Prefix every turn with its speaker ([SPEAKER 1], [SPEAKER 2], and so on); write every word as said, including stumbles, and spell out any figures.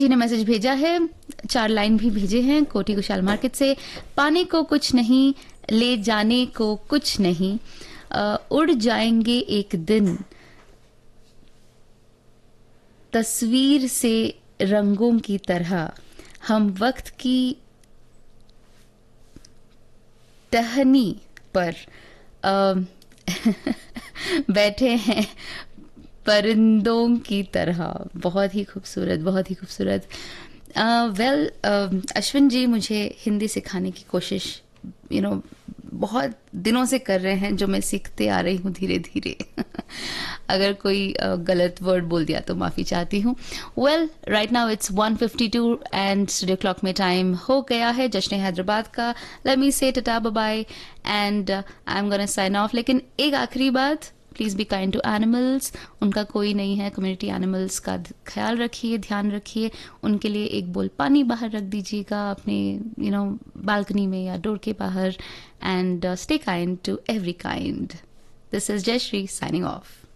[SPEAKER 1] जी ने मैसेज भेजा है, चार लाइन भी भेजे हैं कोठी कुशाल मार्केट से। पाने को कुछ नहीं, ले जाने को कुछ नहीं, अ, उड़ जाएंगे एक दिन, तस्वीर से रंगों की तरह हम वक्त की टहनी पर अ, बैठे हैं परिंदों की तरह। बहुत ही खूबसूरत, बहुत ही खूबसूरत। वेल अश्विन जी मुझे हिंदी सिखाने की कोशिश यू you नो know, बहुत दिनों से कर रहे हैं, जो मैं सीखते आ रही हूँ धीरे धीरे। अगर कोई uh, गलत वर्ड बोल दिया तो माफ़ी चाहती हूँ। Well right now it's one fifty to and studio clock में टाइम हो गया है जश्न हैदराबाद का। लेट मी से tata bye and I am gonna sign of. लेकिन एक आखिरी बात, please be kind to animals. उनका कोई नहीं है, कम्युनिटी एनिमल्स का ख्याल रखिए, ध्यान रखिए। उनके लिए एक बोल पानी बाहर रख दीजिएगा अपने यू नो बालकनी में या डोर के बाहर। And stay kind to every kind. This is Jayashree signing off.